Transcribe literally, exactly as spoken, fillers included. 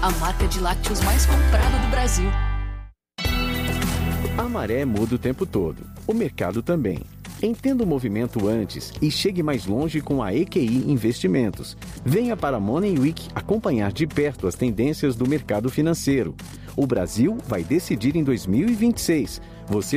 a marca de lácteos mais comprada do Brasil. A maré muda o tempo todo. O mercado também. Entenda o movimento antes e chegue mais longe com a E Q I Investimentos. Venha para a Money Week acompanhar de perto as tendências do mercado financeiro. O Brasil vai decidir em dois mil e vinte e seis. Você